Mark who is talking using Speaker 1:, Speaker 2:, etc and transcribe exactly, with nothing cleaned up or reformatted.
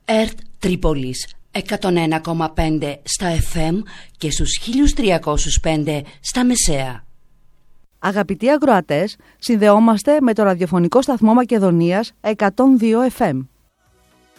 Speaker 1: ΕΡΤ Τρίπολης εκατόν ένα κόμμα πέντε στα εφ εμ και στους χίλια τριακόσια πέντε στα μεσαία.
Speaker 2: Αγαπητοί ακροατές, συνδεόμαστε με το ραδιοφωνικό σταθμό Μακεδονίας εκατόν δύο εφ εμ.